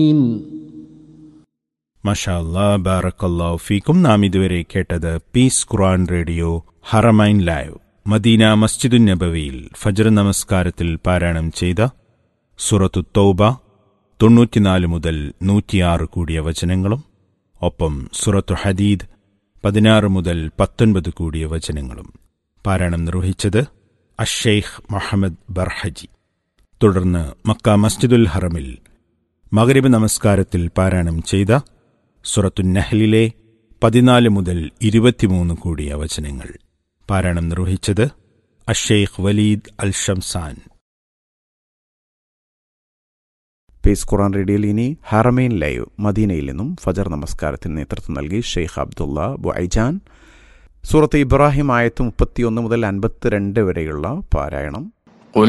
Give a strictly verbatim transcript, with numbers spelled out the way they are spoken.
മാഷാ അല്ലാഹ്, ബാറക്കല്ലാഹു ഫീക്കും. നാം ഇതുവരെ കേട്ടത് പീസ് ഖുർആൻ radio Haramain live Medina മസ്ജിദുൻ നബവിയിൽ Fajr നമസ്കാരത്തിൽ പാരായണം ചെയ്ത സൂറത്തു തൗബ തൊണ്ണൂറ്റിനാല് മുതൽ നൂറ്റിയാറ് കൂടിയ വചനങ്ങളും ഒപ്പം സൂറത്തു ഹദീദ് പതിനാറ് മുതൽ പത്തൊൻപത് കൂടിയ വചനങ്ങളും പാരായണം നിർവഹിച്ചത് അഷ്ഷെയ്ഖ് മുഹമ്മദ് ബർഹജി. തുടർന്ന് മക്ക മസ്ജിദുൽ ഹറമിൽ മഗ്രിബ് നമസ്കാരത്തിൽ പാരായണം ചെയ്ത സൂറത്തു നഹ്ലിലെ പതിനാല് മുതൽ ഇരുപത്തിമൂന്ന് കൂടിയ വചനങ്ങൾ പാരായണം നിർവഹിച്ചത് അഷ്ഷെയ്ഖ് വലീദ് അൽ ഷംസാൻ. പീസ് ഖുർആൻ റേഡിയോയിൽ ഇനി ഹറമൈൻ ലൈവ് മദീനയിൽ നിന്നും ഫജർ നമസ്കാരത്തിന് നേതൃത്വം നൽകി ഷെയ്ഖ് അബ്ദുള്ള ബുഐജാൻ. സൂറത്ത് ഇബ്രാഹിം ആയത്ത് മുപ്പത്തിയൊന്ന് മുതൽ അൻപത്തിരണ്ട് വരെയുള്ള പാരായണം